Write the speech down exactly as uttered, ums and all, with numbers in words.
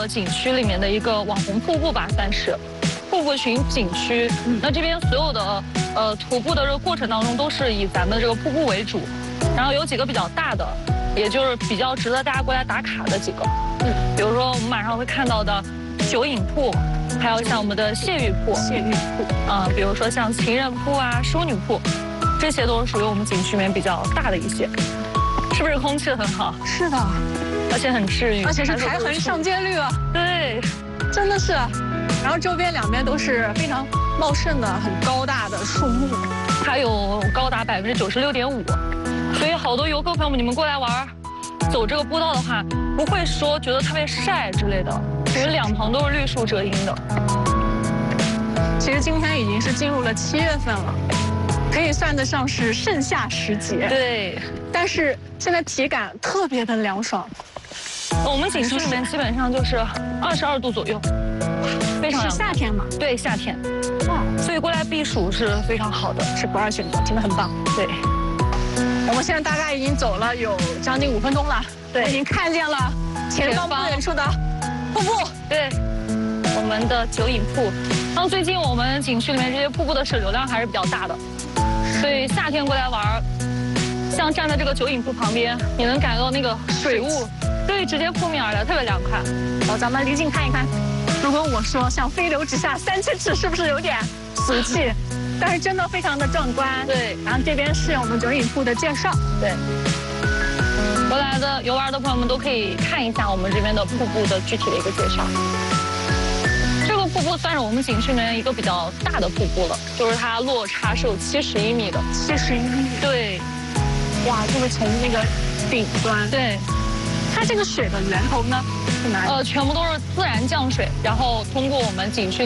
个景区里面的一个网红瀑布吧，算是瀑布群景区。嗯、那这边所有的呃徒步的这个过程当中，都是以咱们的这个瀑布为主，然后有几个比较大的，也就是比较值得大家过来打卡的几个。嗯，比如说我们马上会看到的九影瀑，还有像我们的谢玉瀑、 谢玉瀑， 啊、呃，比如说像情人瀑啊、淑女瀑，这些都是属于我们景区里面比较大的一些。是不是空气很好？ 是的， 而且很治愈， 而且是台痕上街绿啊。 对， 真的是。然后周边两边都是非常茂盛的、很高大的树木， 它有高达百分之九十六点五，所以好多游客朋友们，你们过来玩，走这个步道的话，不会说觉得特别晒之类的，因为两旁都是绿树遮阴的。 其实今天已经是进入了七月份了，可以算得上是盛夏时节。 对， 但是现在体感特别的凉爽。 我们景区里面基本上就是二十二度左右，非常凉。 是夏天嘛？ 对，夏天。哇，所以过来避暑是非常好的， 是不二选择，真的很棒。 对， 我们现在大概已经走了有将近五分钟了， 对， 已经看见了前方不远处的瀑布。 对，我们的九影瀑。然后最近我们景区里面这些瀑布的水流量还是比较大的，所以夏天过来玩，像站在这个九影瀑旁边，你能感觉到那个水雾，对，直接扑面而来，特别凉快。 好，咱们离近看一看。如果我说像飞流直下三千尺，是不是有点俗气？但是真的非常的壮观。 对， 然后这边是我们九影瀑的介绍。 对，过来的游玩的朋友们都可以看一下我们这边的瀑布的具体的一个介绍。这个瀑布算是我们景区里面一个比较大的瀑布了，就是它落差是有七十一米的。 七十一米。 对。 哇，就是从那个顶端。 对。 它这个水的源头呢是哪里？ 呃，全部都是自然降水，然后通过我们景区